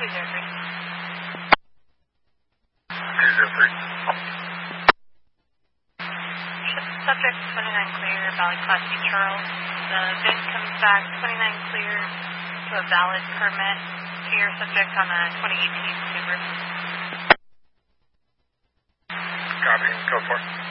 Subject 29 clear, valid Class C Charles. The VIN comes back 29 clear to a valid permit to your subject on a 2018 Subaru. Copy, go for it.